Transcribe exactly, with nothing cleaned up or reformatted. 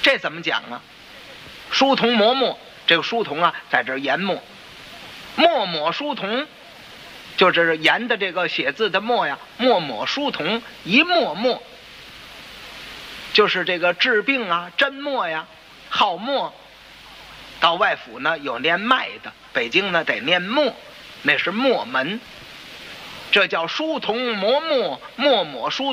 这怎么讲啊？书童磨墨，这个书童啊，在这儿研墨，墨抹书童，就是研的这个写字的墨呀，墨抹书童，一墨墨，就是这个治病啊，针墨呀，好墨。到外府呢有念脉的，北京呢得念墨，那是墨门，这叫书童磨墨，墨抹书